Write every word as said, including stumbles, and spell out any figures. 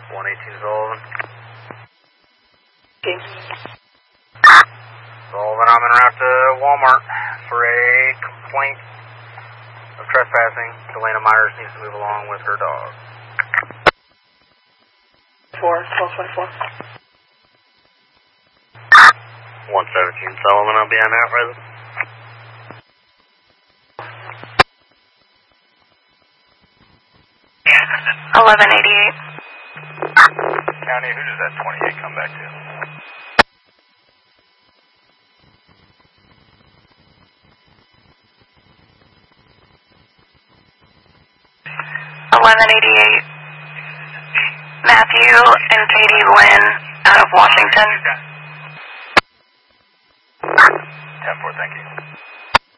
one eighteen Sullivan. Okay. Sullivan, I'm en route to Walmart for a complaint of trespassing. Delana Myers needs to move along with her dog. Four, twelve twenty-four. one seventeen Sullivan, I'll be on that present. eleven eighty-eight. County, who does that twenty-eight come back to? eleven eighty-eight. Matthew and Katie Lynn out of Washington. ten four, thank you.